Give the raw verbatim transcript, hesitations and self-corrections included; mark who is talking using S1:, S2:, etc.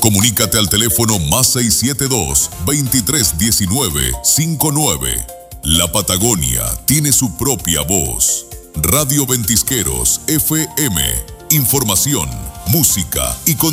S1: Comunícate al teléfono más seis siete dos, veintitrés diecinueve, cincuenta y nueve. La Patagonia tiene su propia voz. Radio Ventisqueros F M. Información, música y contenido.